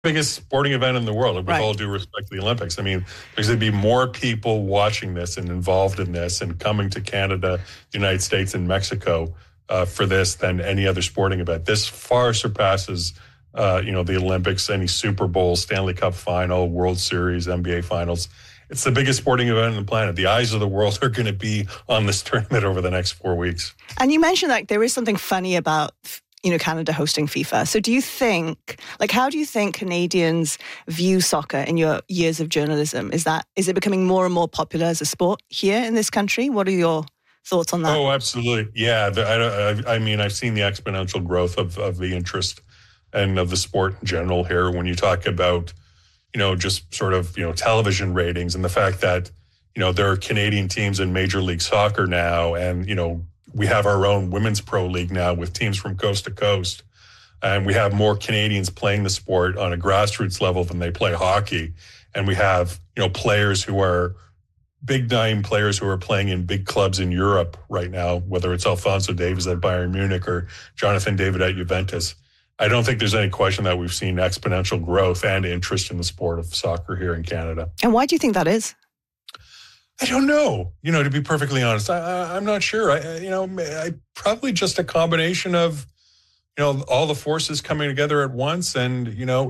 biggest sporting event in the world, with all due respect to the Olympics. I mean, there's going to be more people watching this and involved in this and coming to Canada, the United States, and Mexico for this than any other sporting event. This far surpasses, the Olympics, any Super Bowl, Stanley Cup final, World Series, NBA finals. It's the biggest sporting event on the planet. The eyes of the world are going to be on this tournament over the next 4 weeks. And you mentioned there is something funny about Canada hosting FIFA. So do you think, how do you think Canadians view soccer in your years of journalism? Is it becoming more and more popular as a sport here in this country? What are your thoughts on that? Oh, absolutely. Yeah. I mean, I've seen the exponential growth of the interest and of the sport in general here. When you talk about, just sort of, television ratings and the fact that, there are Canadian teams in Major League Soccer now, and, we have our own women's pro league now with teams from coast to coast. And we have more Canadians playing the sport on a grassroots level than they play hockey. And we have, players who are big-name players who are playing in big clubs in Europe right now, whether it's Alphonso Davies at Bayern Munich or Jonathan David at Juventus. I don't think there's any question that we've seen exponential growth and interest in the sport of soccer here in Canada. And why do you think that is? I don't know, to be perfectly honest. I'm not sure. I probably just a combination of, all the forces coming together at once. And,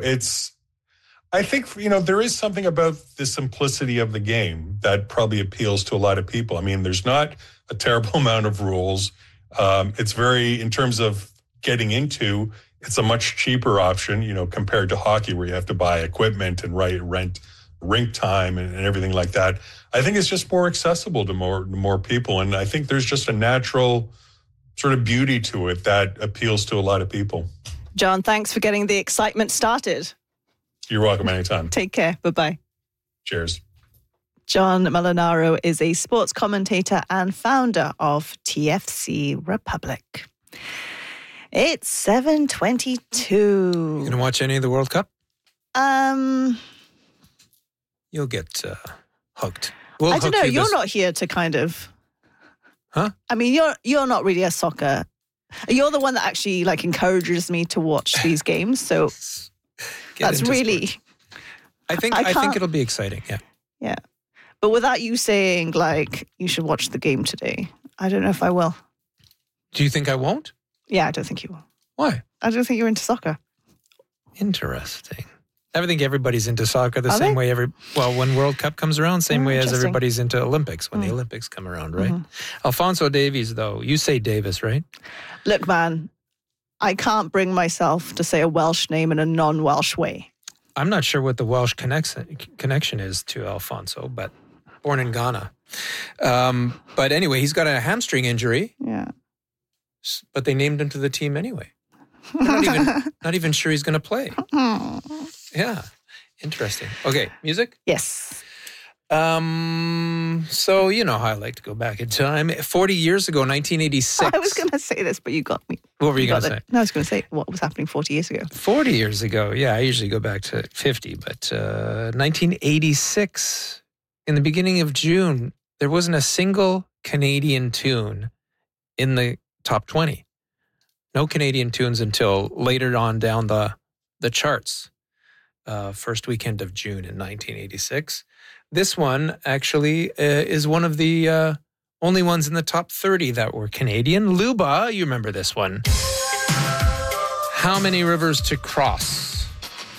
I think, there is something about the simplicity of the game that probably appeals to a lot of people. I mean, there's not a terrible amount of rules. It's very, in terms of getting into, it's a much cheaper option, compared to hockey where you have to buy equipment and rent rink time and everything like that. I think it's just more accessible to more people. And I think there's just a natural sort of beauty to it that appeals to a lot of people. John, thanks for getting the excitement started. You're welcome anytime. Take care. Bye-bye. Cheers. John Molinaro is a sports commentator and founder of TFC Republic. It's 7:22. You going to watch any of the World Cup? You'll get hooked. I don't know. You're not here to kind of... Huh? I mean, you're not really a soccer... You're the one that actually encourages me to watch these games. So that's really... Sports. I think it'll be exciting. Yeah. Yeah. But without you saying you should watch the game today, I don't know if I will. Do you think I won't? Yeah, I don't think you will. Why? I don't think you're into soccer. Interesting. I think everybody's into soccer the same way when World Cup comes around, same way as everybody's into Olympics when the Olympics come around, right? Mm-hmm. Alphonso Davies, though, you say Davis, right? Look, man, I can't bring myself to say a Welsh name in a non-Welsh way. I'm not sure what the Welsh connection is to Alphonso, but born in Ghana. But anyway, he's got a hamstring injury. Yeah. But they named him to the team anyway. Not even sure he's going to play. Yeah. Interesting. Okay. Music? Yes. So you know how I like to go back in time. 40 years ago, 1986. I was going to say this, but you got me. What were you going to say? No, I was going to say what was happening 40 years ago. 40 years ago. Yeah, I usually go back to 50. But 1986, in the beginning of June, there wasn't a single Canadian tune in the top 20. No Canadian tunes until later on down the charts. First weekend of June in 1986. This one actually is one of the only ones in the top 30 that were Canadian. Luba, you remember this one. How many rivers to cross?